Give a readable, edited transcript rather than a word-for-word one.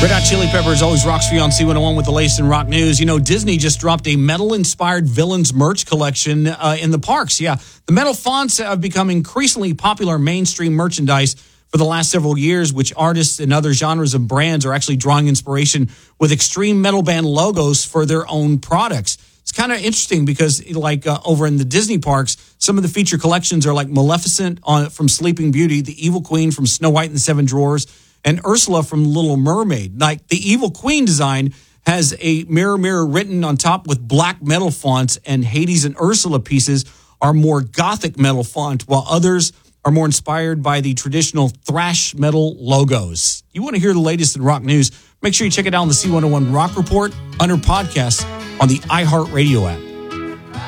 Red Hot Chili Peppers always rocks for you on C101 with the latest in rock news. You know, Disney just dropped a metal-inspired villains merch collection in the parks. Yeah, the metal fonts have become increasingly popular mainstream merchandise for the last several years, which artists and other genres of brands are actually drawing inspiration with extreme metal band logos for their own products. It's kind of interesting because, over in the Disney parks, some of the feature collections are like Maleficent from Sleeping Beauty, the Evil Queen from Snow White and the Seven Dwarfs, and Ursula from Little Mermaid. Like the Evil Queen design has a mirror written on top with black metal fonts, and Hades and Ursula pieces are more gothic metal font, while others are more inspired by the traditional thrash metal logos. You want to hear the latest in rock news? Make sure you check it out on the C101 Rock Report under podcasts on the iHeartRadio app.